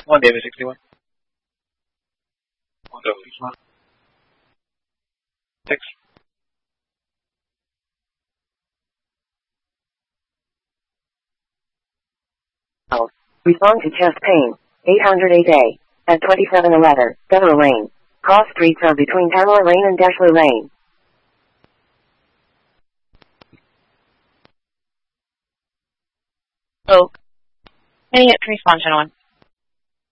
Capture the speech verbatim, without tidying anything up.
One David sixty-one. One David six. Oh. Respond to chest pain. eight hundred eight A. At twenty-seven eleven, Federal Lane. Cross streets are between Tamla Lane and Deshler Lane. Oak. Idiot response channel one.